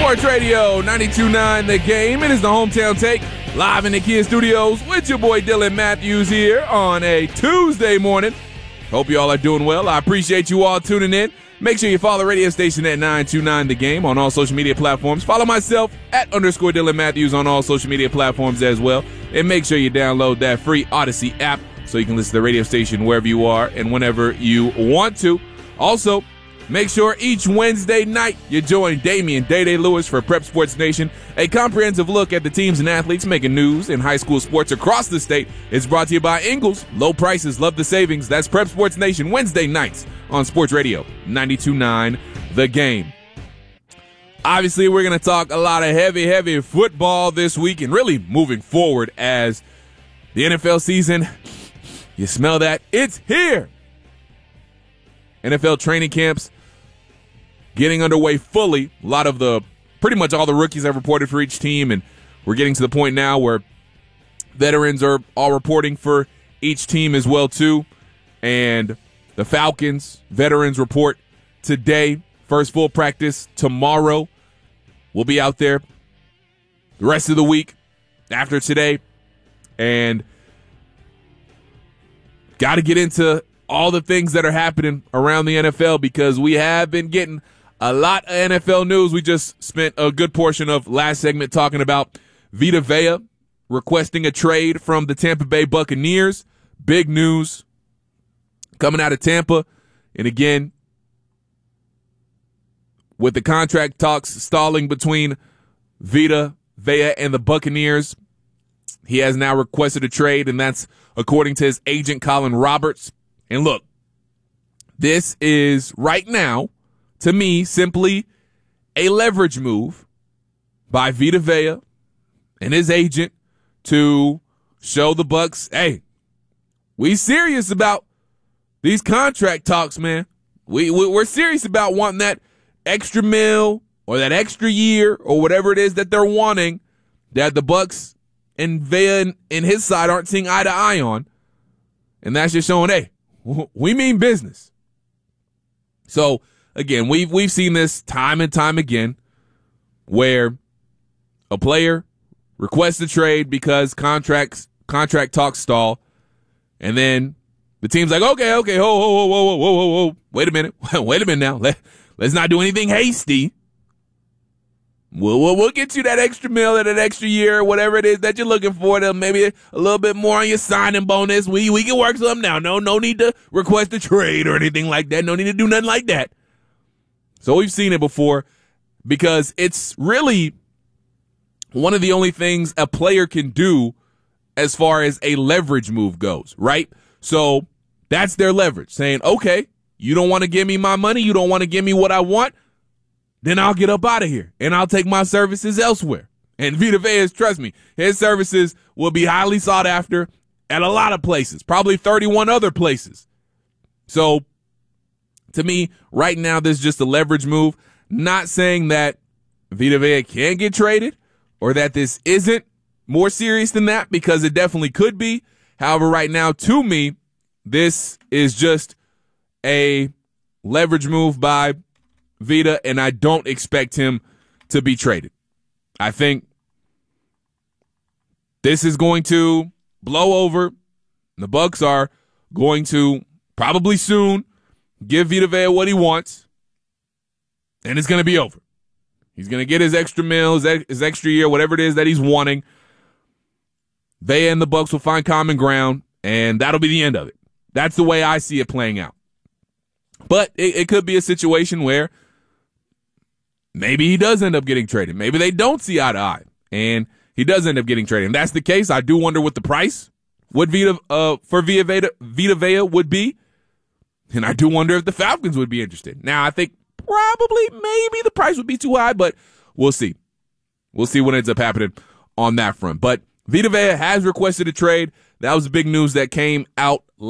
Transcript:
Sports Radio 92.9 The Game. It is the Hometown Take, live in the Kia Studios with your boy Dylan Matthews here on a Tuesday morning. Hope you all are doing well. I appreciate you all tuning in. Make sure you follow the radio station at 929 The Game on all social media platforms. Follow myself at _Dylan Matthews on all social media platforms as well. And make sure you download that free Odyssey app so you can listen to the radio station wherever you are and whenever you want to. Also, make sure each Wednesday night you join Damian Day Lewis for Prep Sports Nation. A comprehensive look at the teams and athletes making news in high school sports across the state. It's brought to you by Ingles. Low prices, love the savings. That's Prep Sports Nation Wednesday nights on Sports Radio 92.9 The Game. Obviously, we're going to talk a lot of heavy football this week and really moving forward as the NFL season, you smell that? It's here. NFL training camps getting underway fully. Pretty much all the rookies have reported for each team, and we're getting to the point now where veterans are all reporting for each team as well too. And the Falcons veterans report today. First full practice tomorrow. We'll be out there the rest of the week after today, and got to get into all the things that are happening around the NFL because we have been getting a lot of NFL news. We just spent a good portion of last segment talking about Vita Vea requesting a trade from the Tampa Bay Buccaneers. Big news coming out of Tampa. And again, with the contract talks stalling between Vita Vea and the Buccaneers, he has now requested a trade, and that's according to his agent, Colin Roberts. And look, this is right now, to me, simply a leverage move by Vita Vea and his agent to show the Bucs, hey, we serious about these contract talks, man. We're serious about wanting that extra mil or that extra year or whatever it is that they're wanting that the Bucs and Vea and his side aren't seeing eye to eye on. And that's just showing, hey, we mean business. So, again, we've seen this time and time again where a player requests a trade because contract talks stall, and then the team's like, okay, whoa, wait a minute now. Let's not do anything hasty. We'll get you that extra mil or that extra year, whatever it is that you're looking for. Maybe a little bit more on your signing bonus. We can work something now. No need to request a trade or anything like that. No need to do nothing like that. So we've seen it before because it's really one of the only things a player can do as far as a leverage move goes, right? So that's their leverage, saying, okay, you don't want to give me my money. You don't want to give me what I want. Then I'll get up out of here and I'll take my services elsewhere. And Vita Vea, trust me, his services will be highly sought after at a lot of places, probably 31 other places. So to me, right now, this is just a leverage move. Not saying that Vita Vea can get traded or that this isn't more serious than that, because it definitely could be. However, right now, to me, this is just a leverage move by Vita, and I don't expect him to be traded. I think this is going to blow over. The Bucs are going to probably soon give Vita Vea what he wants, and it's going to be over. He's going to get his extra mil, his extra year, whatever it is that he's wanting. Vea and the Bucs will find common ground, and that'll be the end of it. That's the way I see it playing out. But it could be a situation where maybe he does end up getting traded. Maybe they don't see eye to eye, and he does end up getting traded. If that's the case, I do wonder what the price for Vita Vea would be, and I do wonder if the Falcons would be interested. Now, I think maybe the price would be too high, but we'll see. We'll see what ends up happening on that front. But Vita Vea has requested a trade. That was the big news that came out